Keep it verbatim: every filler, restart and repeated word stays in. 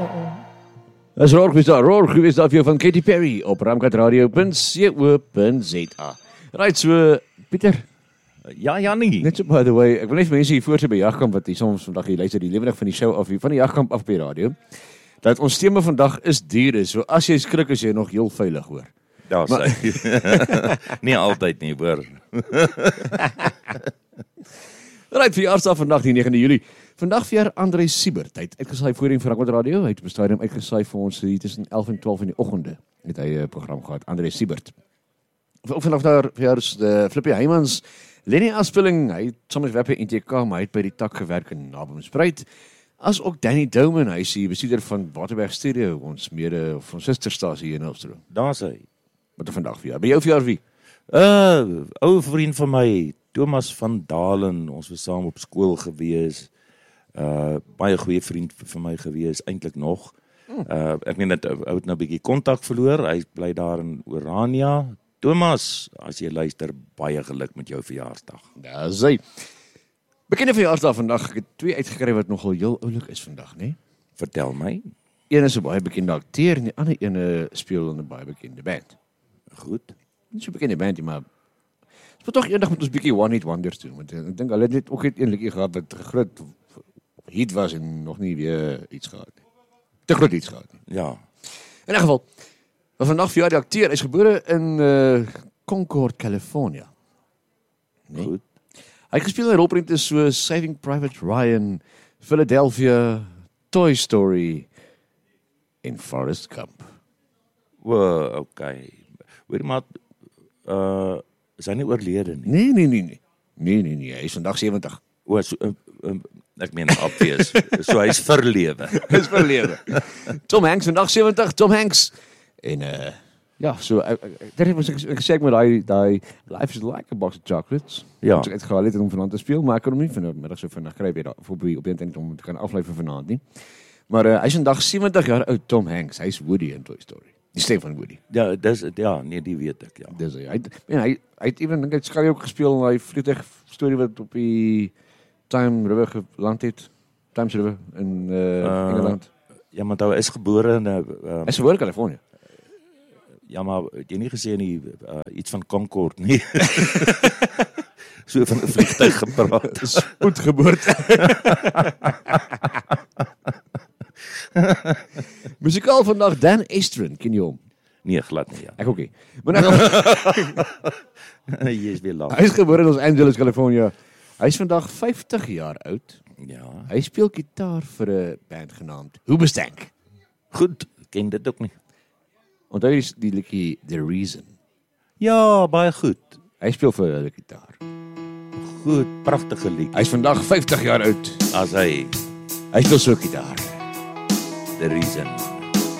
As Roar is daar, Roar is daar vir jou van Katy Perry op ramkat radio punt co punt za. Right, so, Pieter. Ja, Jannie. Net so, by the way, ek wil net vir mense hier voor sy by Jagkamp, wat hier soms vandag hier luister, die lewendig van die show af, van die Jagkamp af by radio, dat ons thema vandag is diere, so as jy skrik, is jy nog heel veilig, hoor. Ja, maar, nie altyd nie, hoor. Right, verjaarsdag vandag, die negende Julie. Vandag vir André Siebert. Hy het uitgesaai voorheen vir Ramkat Radio. Hy het op 'n stadium uitgesaai vir ons hier tussen elf en twaalf in die oggende. Het hy 'n program gehad, André Siebert. Ook vanaf daar vir uh, Flippie Heymans, Lenny Aspelling, hy het soms werk by N T K, maar hy het by die tak gewerk in Naboomspruit. As ook Danny Douman, hy is die bestuurder van Waterberg Stereo, ons mede of ons susterstasie hier in Hoofstroom. Daar's hy. Wat er vandag vir jou? By jou verjaar wie? Uh, ou vriend van my, Thomas van Dalen, ons was saam op skool gewees. Uh, baie goeie vriend vir my gewees, eintlik nog. Uh, ek meen dat ou het nou 'n bietjie kontak verloor, hy bly daar in Orania. Thomas, as jy luister, baie geluk met jou verjaarsdag. Ja, sy. Bekende verjaarsdag vandag, ek het twee uitgekry wat nogal heel oulik is vandag, né? Vertel my. Een is 'n baie bekende akteur en die ander ene speel in 'n baie bekende band. Goed. Nie so bekende band nie, maar ons moet tog eendag met ons bietjie One Hit Wonders doen, want ek dink hulle het net ook net een liedjie gehad wat groot hit was en nog nie weer iets gehad nie. Te groot iets gehad nie. Ja. In 'n geval, maar vandag vir die akteur, hy is gebore in uh, Concord, California. Nee? Goed. Hy het gespeel in rolprente so Saving Private Ryan, Philadelphia, Toy Story en Forrest Gump. Wow, okay. Weet maar, uh, is hy nie oorlede nie? Nee, nee, nee, nee. Nee, nee, nee, hy is vandag sewentig. O, so, uh, uh, ek meen obvious. So hy is verlewe. Hy is verlewe. Tom Hanks vandag sewentig, Tom Hanks. En uh ja, so ek ek was ek, ek sê ek met daai daai Life is like a box of chocolates. Ja. Ek het gehaal het om vanaand te speel, maar ek kon hom nie vanmiddag so vinnig kry weer daar op op internet om te kan aflei vir vanaand nie. Maar uh, hy is vandag sewentig jaar oud, Tom Hanks. Hy's Woody in Toy Story. Die stem van Woody. Ja, dis ja, nee, die weet ek, ja. Dis hy. Hy het, ja, hy hy het ewen dink ek skree ook gespeel in daai vliegtuig storie wat op die Time River geland het. Thames River in uh, uh, Engeland. Ja, maar hy is gebore in 'n uh, Hy is gebore in Californië. Ja, maar het jy nie gesê nie uh, iets van Concord nie. So van 'n vliegtuig gepraat. Spoedgeboorte. Musikaal vandag Dan Estrin, ken jy hom? Nee, glad nie, ja. Ek ook nie. Maar nou, Jy is weer lank. hy is gebore in Los Angeles, California. Hy is vandag vyftig jaar oud. Ja. Hy speel gitaar vir 'n band genaamd Hoobastank. Goed, ken dit ook nie. Onthou jy die liedjie The Reason? Ja, baie goed. Hy speel vir hulle gitaar. Goed, pragtige lied. Hy is vandag vyftig jaar oud. As hy Hy speel so gitaar. The Reason.